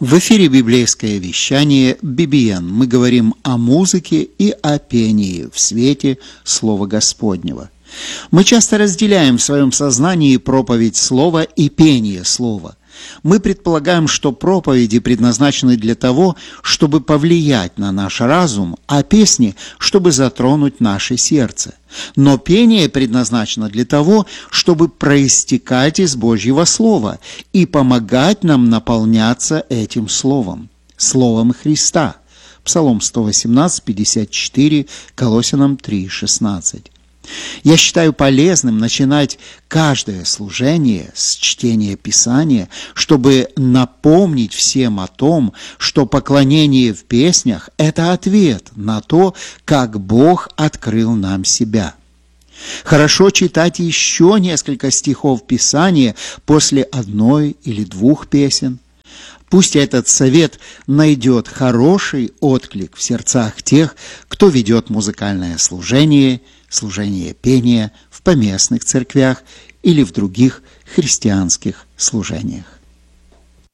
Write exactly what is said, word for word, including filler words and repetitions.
В эфире библейское вещание би би эн. Мы говорим о музыке и о пении в свете Слова Господнего. Мы часто разделяем в своем сознании проповедь Слова и пение Слова. Мы предполагаем, что проповеди предназначены для того, чтобы повлиять на наш разум, а песни, чтобы затронуть наше сердце. Но пение предназначено для того, чтобы проистекать из Божьего Слова и помогать нам наполняться этим Словом, Словом Христа. Псалом сто восемнадцать, пятьдесят четыре, Колоссянам три, шестнадцать. Я считаю полезным начинать каждое служение с чтения Писания, чтобы напомнить всем о том, что поклонение в песнях – это ответ на то, как Бог открыл нам себя. Хорошо читать еще несколько стихов Писания после одной или двух песен. Пусть этот совет найдет хороший отклик в сердцах тех, кто ведет музыкальное служение, служение пения в поместных церквях или в других христианских служениях.